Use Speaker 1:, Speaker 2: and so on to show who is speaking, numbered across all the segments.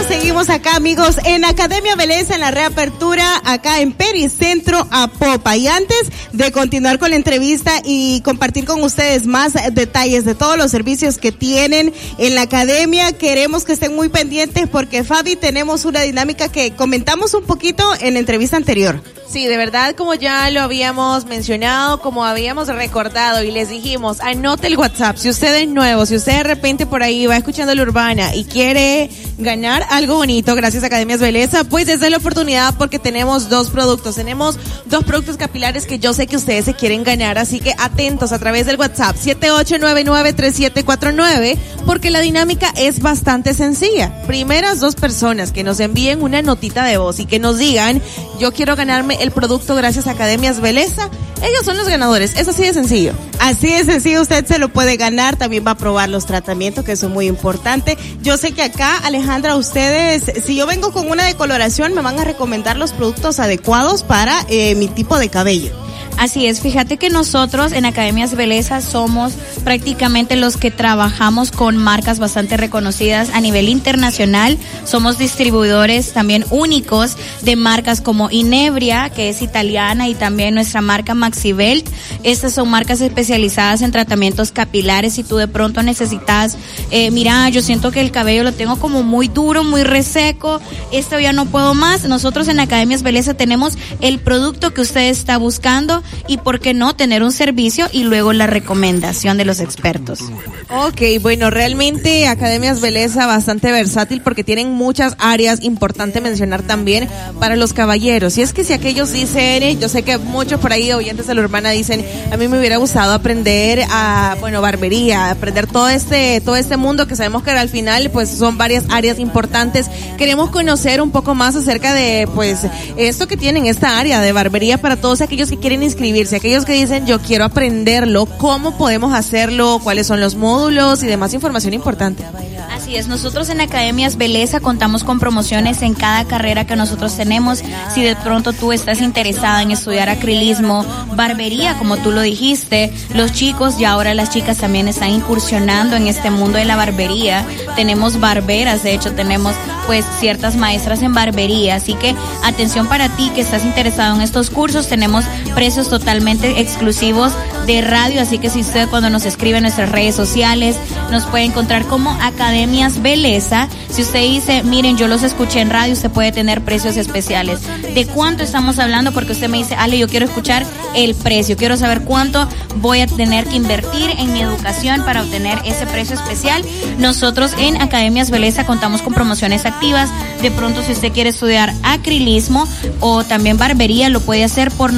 Speaker 1: seguimos acá, amigos, en Academia Belleza, en la reapertura, acá en Pericentro Apopa. Y antes de continuar con la entrevista y compartir con ustedes más detalles de todos los servicios que tienen en la academia, queremos que estén muy pendientes porque, Fabi, tenemos una dinámica que comentamos un poquito en la entrevista anterior.
Speaker 2: Sí, de verdad, como ya lo habíamos mencionado, como habíamos recordado y les dijimos, anote el WhatsApp. Si usted es nuevo, si usted de repente por ahí va escuchando la Urbana y quiere ganar algo bonito gracias a Academias Belleza, pues esa es la oportunidad porque tenemos dos productos. Tenemos dos productos capilares que yo sé que ustedes se quieren ganar, así que atentos a través del WhatsApp 78993749 porque la dinámica es bastante sencilla. Primeras dos personas que nos envíen una notita de voz y que nos digan, yo quiero ganarme el producto gracias a Academias Belleza, ellos son los ganadores. Es así de sencillo.
Speaker 1: Así de sencillo, usted se lo puede ganar, también va a probar los tratamientos, que son muy importantes. Yo sé que acá, Alejandra, ustedes, si yo vengo con una decoloración, me van a recomendar los productos adecuados para mi tipo de cabello.
Speaker 3: Así es, fíjate que nosotros en Academias Belleza somos prácticamente los que trabajamos con marcas bastante reconocidas a nivel internacional. Somos distribuidores también únicos de marcas como Inebria, que es italiana, y también nuestra marca Maxibelt. Estas son marcas especializadas en tratamientos capilares. Si tú de pronto necesitas, mira, yo siento que el cabello lo tengo como muy duro, muy reseco, esto ya no puedo más. Nosotros en Academias Belleza tenemos el producto que usted está buscando y por qué no tener un servicio y luego la recomendación de los expertos.
Speaker 2: Ok, bueno, realmente Academias Belleza bastante versátil porque tienen muchas áreas, importante mencionar también para los caballeros. Y es que si aquellos dicen, yo sé que muchos por ahí oyentes de la Urbana dicen, a mí me hubiera gustado aprender barbería, aprender todo este mundo que sabemos que al final pues son varias áreas importantes. Queremos conocer un poco más acerca de pues esto que tienen, esta área de barbería para todos aquellos que quieren inscribirse, aquellos que dicen yo quiero aprenderlo, cómo podemos hacerlo, cuáles son los módulos y demás información importante.
Speaker 3: Así es, nosotros en Academias Belleza contamos con promociones en cada carrera que nosotros tenemos. Si de pronto tú estás interesada en estudiar acrilismo, barbería, como tú lo dijiste, los chicos y ahora las chicas también están incursionando en este mundo de la barbería. Tenemos barberas, de hecho tenemos pues ciertas maestras en barbería, así que atención para ti que estás interesado en estos cursos, tenemos precios totalmente exclusivos de radio, así que si usted cuando nos escribe en nuestras redes sociales nos puede encontrar como Academias Belleza. Si usted dice, miren, yo los escuché en radio, usted puede tener precios especiales. ¿De cuánto estamos hablando? Porque usted me dice, Ale, yo quiero escuchar el precio, quiero saber cuánto voy a tener que invertir en mi educación para obtener ese precio especial. Nosotros en Academias Belleza contamos con promociones activas. De pronto, si usted quiere estudiar acrilismo o también barbería, lo puede hacer por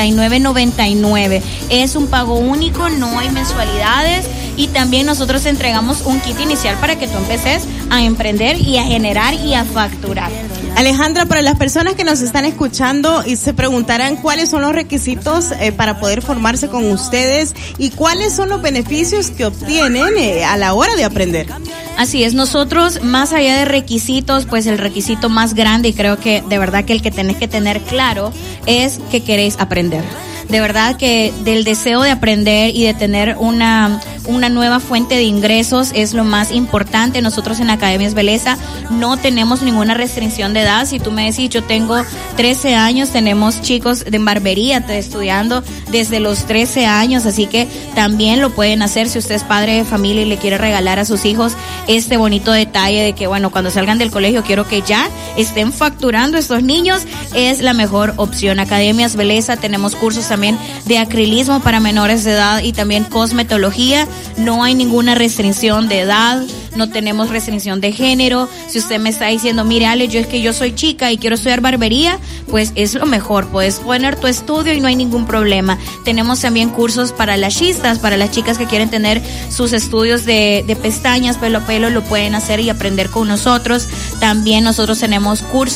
Speaker 3: $99.99. Es un pago único, no hay mensualidades, y también nosotros entregamos un kit inicial para que tú empeces a emprender y a generar y a facturar.
Speaker 1: Alejandra, para las personas que nos están escuchando y se preguntarán cuáles son los requisitos para poder formarse con ustedes y cuáles son los beneficios que obtienen a la hora de aprender.
Speaker 3: Así es, nosotros más allá de requisitos, pues el requisito más grande y creo que de verdad que el que tenés que tener claro es que queréis aprender. De verdad que del deseo de aprender y de tener una nueva fuente de ingresos es lo más importante. Nosotros en Academias Belleza no tenemos ninguna restricción de edad. Si tú me decís, yo tengo 13 años, tenemos chicos de barbería estudiando desde los 13 años, así que también lo pueden hacer si usted es padre de familia y le quiere regalar a sus hijos este bonito detalle de que, bueno, cuando salgan del colegio quiero que ya estén facturando estos niños, es la mejor opción. Academias Belleza, tenemos cursos también de acrilismo para menores de edad y también cosmetología. No hay ninguna restricción de edad, no tenemos restricción de género. Si usted me está diciendo, mire Ale, yo soy chica y quiero estudiar barbería, pues es lo mejor, puedes poner tu estudio y no hay ningún problema. Tenemos también cursos para lashistas, para las chicas que quieren tener sus estudios de pestañas, pelo a pelo, lo pueden hacer y aprender con nosotros. También nosotros tenemos cursos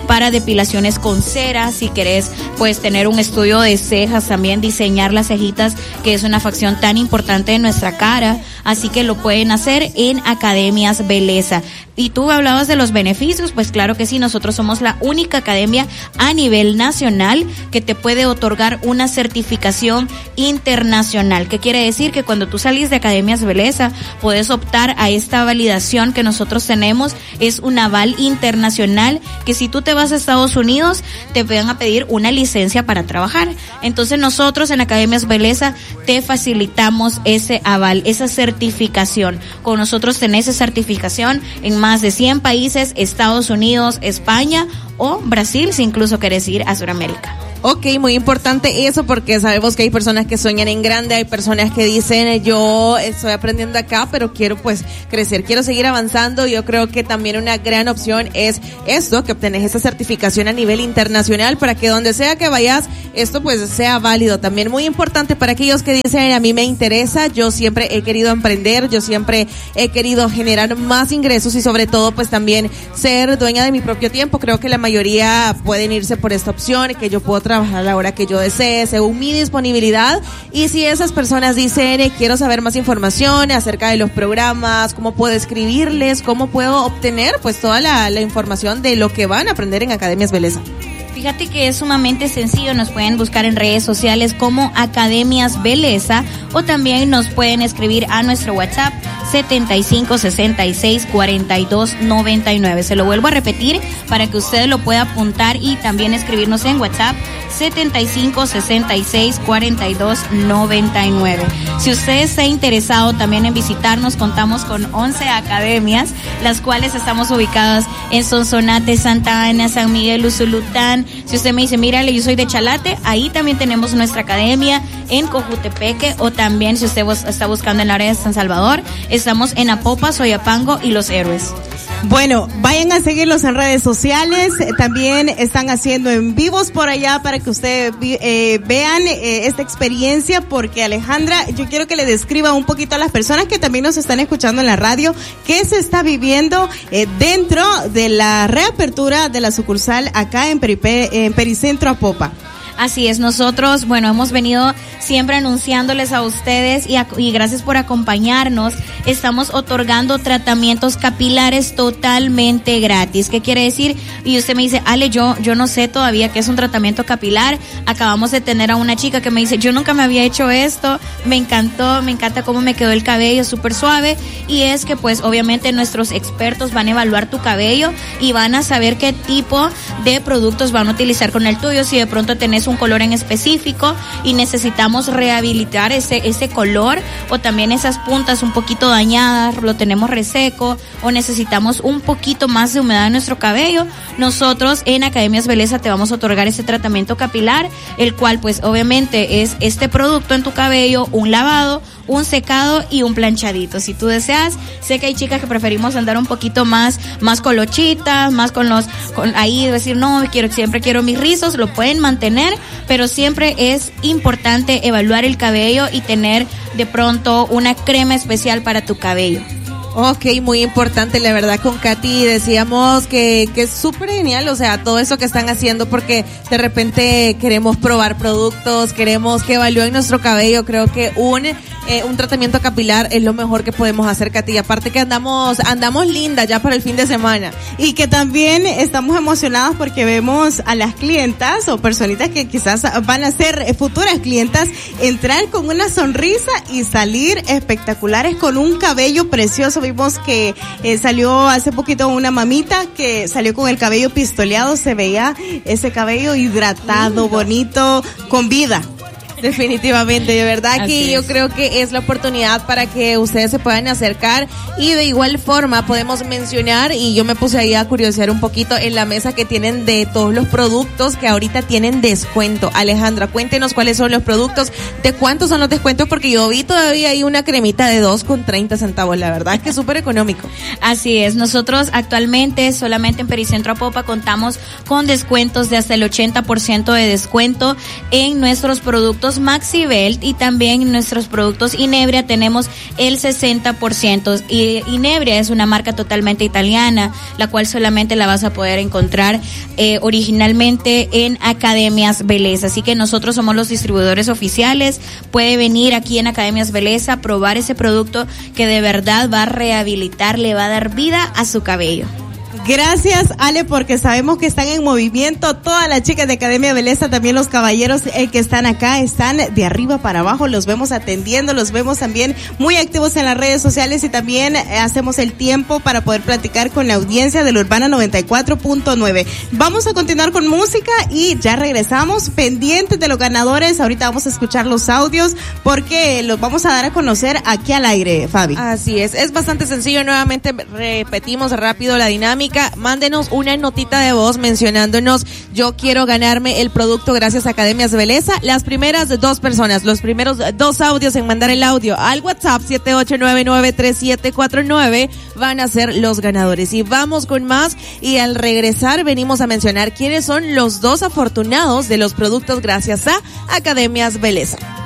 Speaker 3: para depilaciones con cera, si querés pues tener un estudio de cejas, también diseñar las cejitas, que es una facción tan importante de nuestra cara, así que lo pueden hacer en Academias Beleza. Y tú hablabas de los beneficios, pues claro que sí, nosotros somos la única academia a nivel nacional que te puede otorgar una certificación internacional. ¿Qué quiere decir? Que cuando tú salís de Academias Beleza, puedes optar a esta validación que nosotros tenemos, es un aval internacional, que si tú te vas a Estados Unidos, te van a pedir una licencia para trabajar. Entonces nosotros en Academias Beleza te facilitamos ese aval, esa certificación. Con nosotros tenés esa certificación en más de 100 países, Estados Unidos, España o Brasil, si incluso querés ir a Sudamérica.
Speaker 2: Ok, muy importante eso, porque sabemos que hay personas que sueñan en grande, hay personas que dicen, yo estoy aprendiendo acá, pero quiero pues crecer, quiero seguir avanzando. Yo creo que también una gran opción es esto, que obtenés esa certificación a nivel internacional para que donde sea que vayas, esto pues sea válido. También muy importante para aquellos que dicen, a mí me interesa, yo siempre he querido emprender, yo siempre he querido generar más ingresos y sobre todo pues también ser dueña de mi propio tiempo. Creo que la mayoría pueden irse por esta opción, que yo puedo trabajar a la hora que yo desee, según mi disponibilidad. Y si esas personas dicen, quiero saber más información acerca de los programas, cómo puedo escribirles, cómo puedo obtener pues toda la información de lo que van a aprender en Academias Beleza.
Speaker 3: Fíjate que es sumamente sencillo, nos pueden buscar en redes sociales como Academias Beleza o también nos pueden escribir a nuestro WhatsApp 75664299. Se lo vuelvo a repetir para que usted lo pueda apuntar y también escribirnos en WhatsApp 75664299. Si usted está interesado también en visitarnos, contamos con 11 academias, las cuales estamos ubicadas en Sonsonate, Santa Ana, San Miguel, Usulután. Si usted me dice, mírale, yo soy de Chalate, ahí también tenemos nuestra academia en Cojutepeque, o también si usted está buscando en el área de San Salvador, estamos en Apopa, Soyapango y Los Héroes.
Speaker 1: Bueno, vayan a seguirlos en redes sociales, también están haciendo en vivos por allá para que ustedes vean esta experiencia, porque Alejandra, yo quiero que le describa un poquito a las personas que también nos están escuchando en la radio, qué se está viviendo dentro de la reapertura de la sucursal acá en Pericentro Apopa.
Speaker 3: Así es, nosotros, bueno, hemos venido siempre anunciándoles a ustedes y gracias por acompañarnos. Estamos otorgando tratamientos capilares totalmente gratis. ¿Qué quiere decir? Y usted me dice, Ale, yo no sé todavía qué es un tratamiento capilar. Acabamos de tener a una chica que me dice, yo nunca me había hecho esto, me encanta cómo me quedó el cabello, súper suave. Y es que pues obviamente nuestros expertos van a evaluar tu cabello y van a saber qué tipo de productos van a utilizar con el tuyo. Si de pronto tenés un color en específico y necesitamos rehabilitar ese color, o también esas puntas un poquito dañadas, lo tenemos reseco, o necesitamos un poquito más de humedad en nuestro cabello, nosotros en Academias Beleza te vamos a otorgar ese tratamiento capilar, el cual pues obviamente es este producto en tu cabello, un lavado, un secado y un planchadito. Si tú deseas, sé que hay chicas que preferimos andar un poquito más colochitas, más con ahí decir, no, siempre quiero mis rizos, lo pueden mantener, pero siempre es importante evaluar el cabello y tener de pronto una crema especial para tu cabello.
Speaker 2: Ok, muy importante, la verdad. Con Katy decíamos que es súper genial, o sea, todo eso que están haciendo, porque de repente queremos probar productos, queremos que evalúen nuestro cabello. Creo que un tratamiento capilar es lo mejor que podemos hacer, Katy. Aparte que andamos lindas ya para el fin de semana.
Speaker 1: Y que también estamos emocionadas porque vemos a las clientas o personitas que quizás van a ser futuras clientas entrar con una sonrisa y salir espectaculares con un cabello precioso. Vimos que salió hace poquito una mamita que salió con el cabello pistoleado, se veía ese cabello hidratado, bonito, con vida.
Speaker 2: Definitivamente, de verdad que yo creo que es la oportunidad para que ustedes se puedan acercar, y de igual forma podemos mencionar, y yo me puse ahí a curiosear un poquito en la mesa que tienen de todos los productos que ahorita tienen descuento. Alejandra, cuéntenos cuáles son los productos, de cuántos son los descuentos, porque yo vi todavía ahí una cremita de 2.30 centavos, la verdad es que es súper económico.
Speaker 3: Así es, nosotros actualmente solamente en Pericentro Apopa contamos con descuentos de hasta el 80% de descuento en nuestros productos productos Maxi Belt y también nuestros productos Inebria tenemos el 60%. Y Inebria es una marca totalmente italiana, la cual solamente la vas a poder encontrar originalmente en Academias Beleza. Así que nosotros somos los distribuidores oficiales. Puede venir aquí en Academias Beleza, probar ese producto que de verdad va a rehabilitar, le va a dar vida a su cabello.
Speaker 1: Gracias, Ale, porque sabemos que están en movimiento todas las chicas de Academia Beleza, también los caballeros que están acá, están de arriba para abajo, los vemos atendiendo, los vemos también muy activos en las redes sociales y también hacemos el tiempo para poder platicar con la audiencia de la Urbana 94.9. Vamos a continuar con música y ya regresamos, pendientes de los ganadores. Ahorita vamos a escuchar los audios porque los vamos a dar a conocer aquí al aire, Fabi.
Speaker 2: Así es bastante sencillo. Nuevamente repetimos rápido la dinámica. Mándenos una notita de voz mencionándonos: yo quiero ganarme el producto gracias a Academias Beleza. Las primeras 2 personas, los primeros 2 audios en mandar el audio al WhatsApp 78993749 van a ser los ganadores. Y vamos con más, y al regresar venimos a mencionar quiénes son los 2 afortunados de los productos gracias a Academias Beleza.